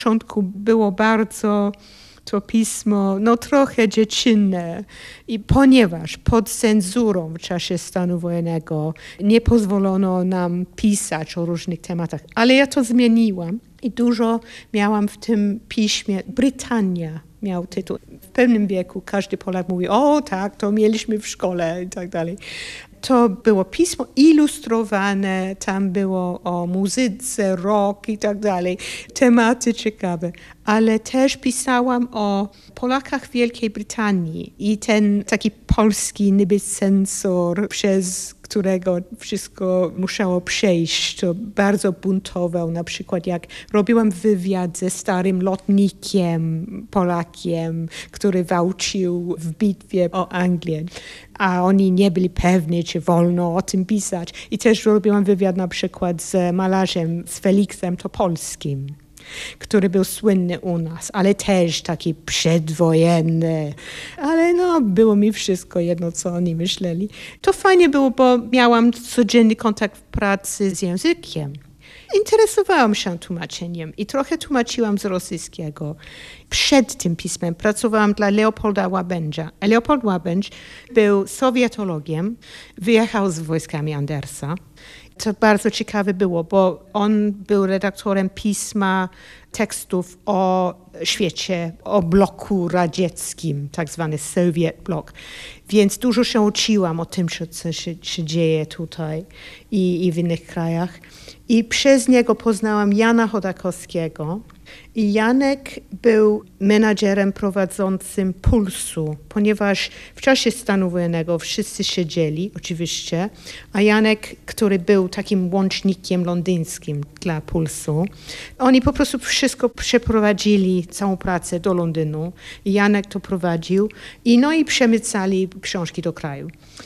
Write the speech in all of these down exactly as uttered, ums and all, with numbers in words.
początku było bardzo to pismo, no trochę dziecinne. I ponieważ pod cenzurą w czasie stanu wojennego nie pozwolono nam pisać o różnych tematach, ale ja to zmieniłam i dużo miałam w tym piśmie. Brytania miał tytuł. W pewnym wieku każdy Polak mówi, o tak, to mieliśmy w szkole i tak dalej. To było pismo ilustrowane, tam było o muzyce, rock i tak dalej, tematy ciekawe. Ale też pisałam o Polakach w Wielkiej Brytanii i ten taki polski niby-censor, przez którego wszystko musiało przejść, to bardzo buntował. Na przykład jak robiłam wywiad ze starym lotnikiem, Polakiem, który walczył w bitwie o Anglię, a oni nie byli pewni, czy wolno o tym pisać. I też robiłam wywiad na przykład z malarzem, z Feliksem Topolskim, który był słynny u nas, ale też taki przedwojenny. Ale no, było mi wszystko jedno, co oni myśleli. To fajnie było, bo miałam codzienny kontakt w pracy z językiem. Interesowałam się tłumaczeniem i trochę tłumaczyłam z rosyjskiego. Przed tym pismem pracowałam dla Leopolda Łabędzia. Leopold Łabędź był sowietologiem, wyjechał z wojskami Andersa. To bardzo ciekawe było, bo on był redaktorem pisma tekstów o świecie, o bloku radzieckim, tak zwany Soviet Bloc. Więc dużo się uczyłam o tym, co się, się dzieje tutaj i, i w innych krajach. I przez niego poznałam Jana Chodakowskiego. I Janek był menadżerem prowadzącym Pulsu, ponieważ w czasie stanu wojennego wszyscy siedzieli, oczywiście, a Janek, który był takim łącznikiem londyńskim dla Pulsu, oni po prostu wszystko przeprowadzili, całą pracę do Londynu. I Janek to prowadził i no i przemycali książki do kraju.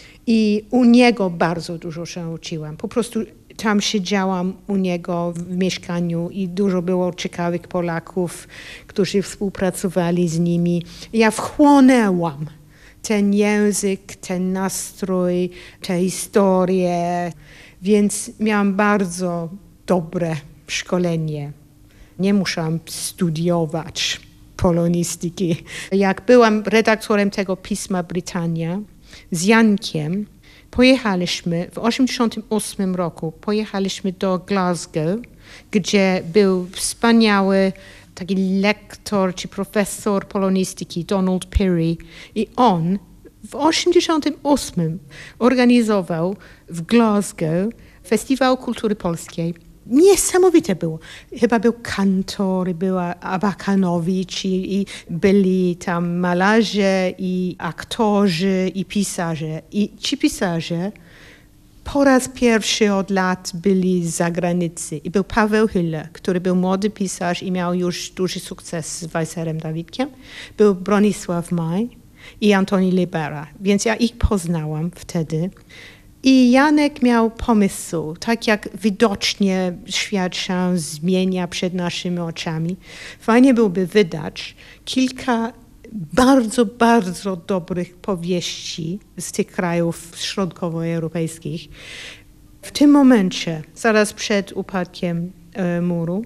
I u niego bardzo dużo się uczyłam. Po prostu tam siedziałam u niego w mieszkaniu i dużo było ciekawych Polaków, którzy współpracowali z nimi. Ja wchłonęłam ten język, ten nastrój, tę historię, więc miałam bardzo dobre szkolenie. Nie musiałam studiować polonistyki. Jak byłam redaktorem tego pisma Brytania z Jankiem, pojechaliśmy w osiemdziesiątym ósmym roku, pojechaliśmy do Glasgow, gdzie był wspaniały taki lektor czy profesor polonistyki Donald Pirie i on w osiemdziesiątym ósmym organizował w Glasgow Festiwal Kultury Polskiej. Niesamowite było. Chyba był Kantor, była Abakanowicz i, i byli tam malarze i aktorzy i pisarze. I ci pisarze po raz pierwszy od lat byli z zagranicy. I był Paweł Hiller, który był młody pisarz i miał już duży sukces z Wajserem Dawidkiem. Był Bronisław Maj i Antoni Libera. Więc ja ich poznałam wtedy. I Janek miał pomysł, tak jak widocznie świat się zmienia przed naszymi oczami. Fajnie byłoby wydać kilka bardzo, bardzo dobrych powieści z tych krajów środkowoeuropejskich. W tym momencie, zaraz przed upadkiem e, muru,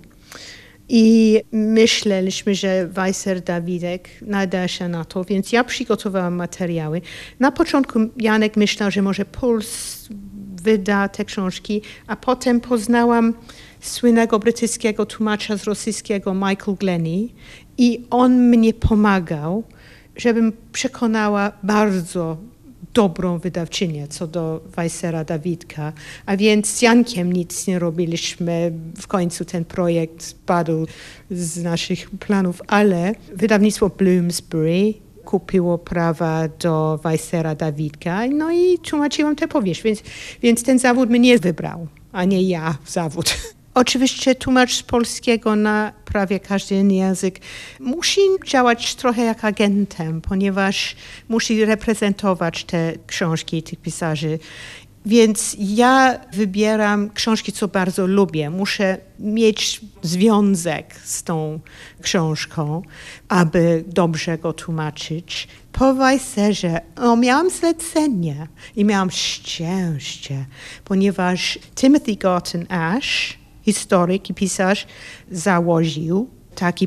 i myśleliśmy, że Wajser Dawidek nada się na to, więc ja przygotowałam materiały. Na początku Janek myślał, że może Puls wyda te książki, a potem poznałam słynnego brytyjskiego tłumacza z rosyjskiego Michael Glennie i on mnie pomagał, żebym przekonała bardzo dobrą wydawczynię co do Wajsera Dawidka, a więc z Jankiem nic nie robiliśmy. W końcu ten projekt spadł z naszych planów, ale wydawnictwo Bloomsbury kupiło prawa do Wajsera Dawidka, no i tłumaczyłam tę powieść, więc, więc ten zawód mnie wybrał, a nie ja zawód. Oczywiście tłumacz z polskiego na prawie każdy inny język musi działać trochę jak agentem, ponieważ musi reprezentować te książki tych pisarzy. Więc ja wybieram książki, co bardzo lubię. Muszę mieć związek z tą książką, aby dobrze go tłumaczyć. Po Wajserze no, miałam zlecenie i miałam szczęście, ponieważ Timothy Garton Ash, historyk i pisarz, założył taki